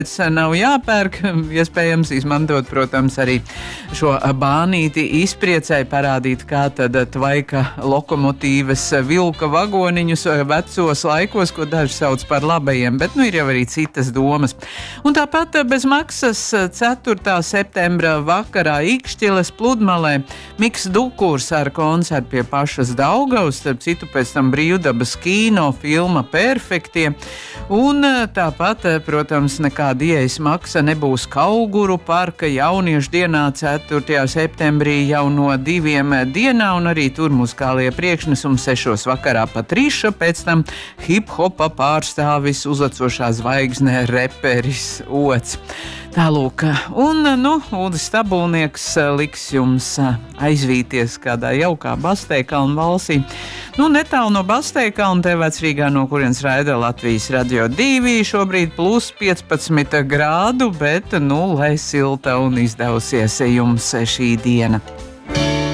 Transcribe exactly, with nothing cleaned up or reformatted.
nav jāpērk, iespējams izmantot, protams, arī šo bānīti izpriecai, parādīt, kā tad tvaika lokomotīvas vilka vagoniņus vecos laikos, ko daži sauc par labajiem, bet nu ir jau arī citas domas. Un tāpat bez maksas ceturtā septembra vakarā Ikšķiles pludmalē Miks Dukurs ar koncertu pie pašas Daugavas, starp citu pēc tam brīvdabas kino filma Perfektie, un tāpat, protams, nekā ieejas maksa nebūs Kauguru parka jauniešu dienā ceturtajā septembrī jau no diviem dienā, un arī tur muzikālie priekšnesumi sešos vakarā Patriša, pēc tam hip-hopa pārstāvis uzacošā zvaigzne reperis Ots. Tālūk, un, nu, Uldis Stabulnieks liks jums aizvīties kādā jaukā Basteikalna valsī. Nu, netālu no Basteikalna, te Vecrīgā, no kurienes raida Latvijas Radio divi, šobrīd plus piecpadsmit grādu, bet, nu, lai silta un izdevusies jums šī diena.